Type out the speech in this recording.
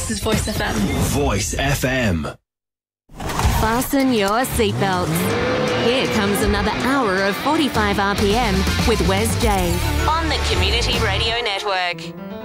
This is Voice FM. Voice FM. Fasten your seatbelts. Here comes another hour of 45 RPM with Wes J on the Community Radio Network.